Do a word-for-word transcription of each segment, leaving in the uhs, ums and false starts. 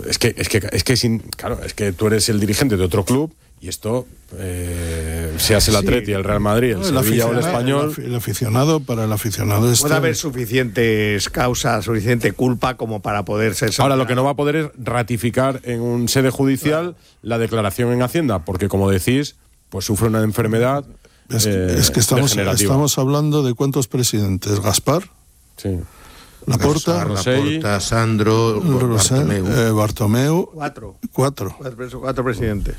es que, es que, es que sin, claro, es que tú eres el dirigente de otro club y esto, eh, seas el Atleti, sí, el Real Madrid, el, no, el Sevilla o el Español. El, el aficionado, para el aficionado este... Puede haber suficientes causas, suficiente culpa como para poder ser... Ahora, lo que no va a poder es ratificar en un sede judicial, claro, la declaración en Hacienda, porque como decís, pues sufre una enfermedad. Es, eh, es que estamos, estamos hablando de cuántos presidentes. Gaspar, sí, Laporta, Laporta, Sandro, Bartomeu. Eh, Bartomeu. Cuatro. Cuatro. Cuatro, cuatro presidentes.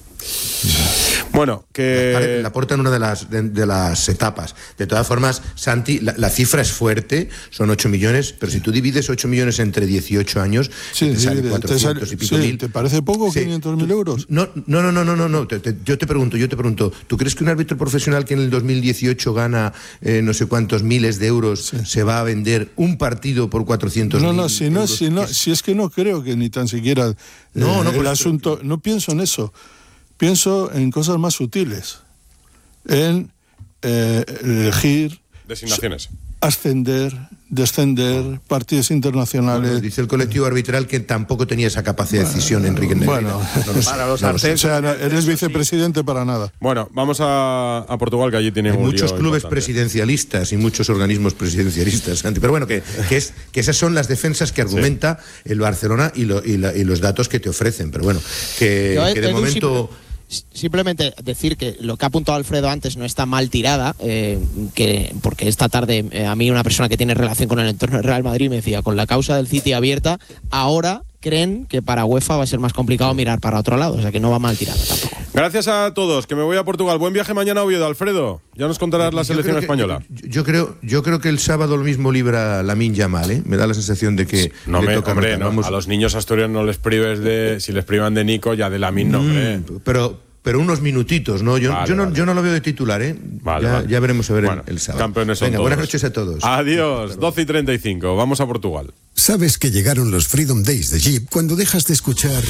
Bueno, que... Laporta en una de las, de, de las etapas. De todas formas, Santi, la, la cifra es fuerte, son ocho millones, pero si tú divides ocho millones entre dieciocho años, sí, te sale divide, cuatrocientos te sale, y pico sí, mil. ¿Te parece poco, sí. quinientos mil euros? No, no, no, no, no, no, no. Te, te, yo te pregunto, yo te pregunto, ¿tú crees que un árbitro profesional que en el dos mil dieciocho gana eh, no sé cuántos miles de euros, sí, se va a vender un partido por cuatrocientos mil? No, no, si no, si no, es... si es que no creo que ni tan siquiera eh, no, no, el asunto, no pienso en eso, pienso en cosas más sutiles, en eh, elegir, designaciones, ascender, descender, partidos internacionales. Bueno, dice el colectivo arbitral que tampoco tenía esa capacidad de decisión, bueno, Enrique Negreira. Bueno, no, no, para los no, o sea, no, eres vicepresidente sí. para nada. Bueno, vamos a, a Portugal, que allí tienen un muchos clubes importante. presidencialistas y muchos organismos presidencialistas, Santi. Pero bueno, que, que, es, que esas son las defensas que argumenta sí. el Barcelona y, lo, y, la, y los datos que te ofrecen. Pero bueno, que, Yo, que de Edu, momento... Simplemente decir que lo que ha apuntado Alfredo antes no está mal tirada, eh, que porque esta tarde eh, a mí una persona que tiene relación con el entorno del Real Madrid me decía, con la causa del City abierta, ahora creen que para UEFA va a ser más complicado mirar para otro lado, o sea que no va mal tirada tampoco. Gracias a todos, que me voy a Portugal. Buen viaje mañana a Oviedo, Alfredo. Ya nos contarás la yo selección que, española. Yo, yo creo yo creo que el sábado lo mismo libra Lamine Yamal, ¿eh? Me da la sensación de que... No, le me, toca hombre, no, vamos... a los niños asturianos no les prives de... Si les privan de Nico, ya de Lamine no, hombre. Mm, pero... pero unos minutitos, ¿no? Yo, vale, yo, no, vale. yo no lo veo de titular, ¿eh? Vale, ya, vale. ya veremos a ver bueno, el, el sábado. Campeones son Venga, todos. buenas noches a todos. Adiós, doce y treinta y cinco. Vamos a Portugal. ¿Sabes que llegaron los Freedom Days de Jeep cuando dejas de escuchar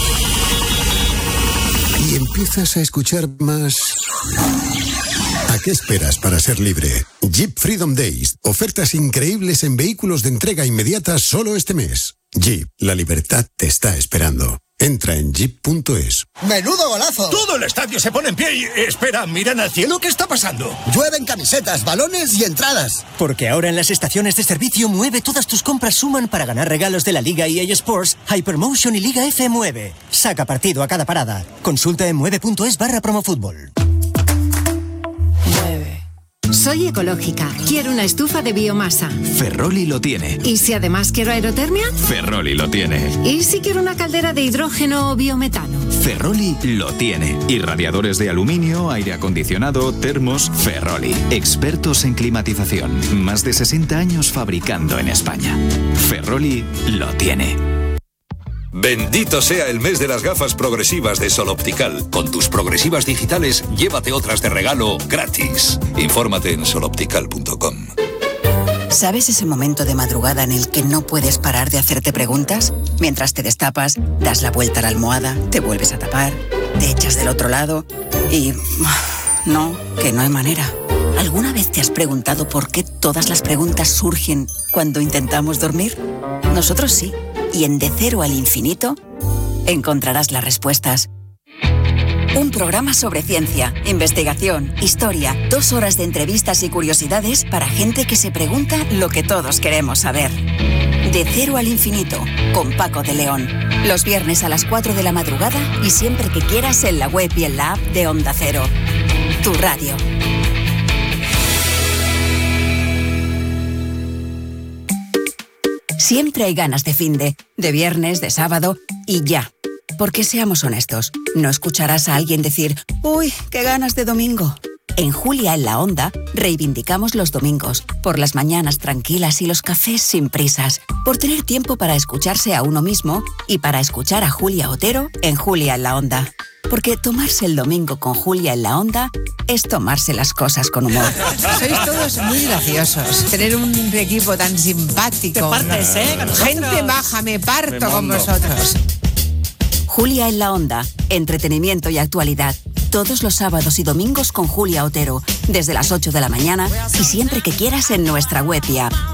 y empiezas a escuchar más? ¿A qué esperas para ser libre? Jeep Freedom Days. Ofertas increíbles en vehículos de entrega inmediata solo este mes. Jeep, la libertad te está esperando. Entra en jeep punto es. ¡Menudo golazo! Todo el estadio se pone en pie y... Espera, ¿miran al cielo? ¿Qué está pasando? Llueven camisetas, balones y entradas. Porque ahora en las estaciones de servicio Mueve todas tus compras suman para ganar regalos de la Liga E A Sports, Hypermotion y Liga F Mueve. Saca partido a cada parada. Consulta en mueve punto es barra promofútbol. Soy ecológica. Quiero una estufa de biomasa. Ferroli lo tiene. ¿Y si además quiero aerotermia? Ferroli lo tiene. ¿Y si quiero una caldera de hidrógeno o biometano? Ferroli lo tiene. Y radiadores de aluminio, aire acondicionado, termos, Ferroli. Expertos en climatización. Más de sesenta años fabricando en España. Ferroli lo tiene. Bendito sea el mes de las gafas progresivas de Sol Optical. Con tus progresivas digitales, llévate otras de regalo gratis. Infórmate en sol optical punto com. ¿Sabes ese momento de madrugada en el que no puedes parar de hacerte preguntas? Mientras te destapas, das la vuelta a la almohada, te vuelves a tapar, te echas del otro lado y... no, que no hay manera. ¿Alguna vez te has preguntado por qué todas las preguntas surgen cuando intentamos dormir? Nosotros sí. Y en De Cero al Infinito encontrarás las respuestas. Un programa sobre ciencia, investigación, historia, dos horas de entrevistas y curiosidades para gente que se pregunta lo que todos queremos saber. De Cero al Infinito, con Paco de León. Los viernes a las cuatro de la madrugada y siempre que quieras en la web y en la app de Onda Cero. Tu radio. Siempre hay ganas de finde, de viernes, de sábado y ya. Porque seamos honestos, no escucharás a alguien decir «Uy, qué ganas de domingo». En Julia en la Onda reivindicamos los domingos, por las mañanas tranquilas y los cafés sin prisas, por tener tiempo para escucharse a uno mismo y para escuchar a Julia Otero en Julia en la Onda. Porque tomarse el domingo con Julia en la Onda es tomarse las cosas con humor. Sois todos muy graciosos. Tener un equipo tan simpático. Te partes, ¿no? ¿eh? Gente baja, me parto con vosotros. Julia en la Onda. Entretenimiento y actualidad. Todos los sábados y domingos con Julia Otero. Desde las ocho de la mañana y siempre que quieras en nuestra web y app.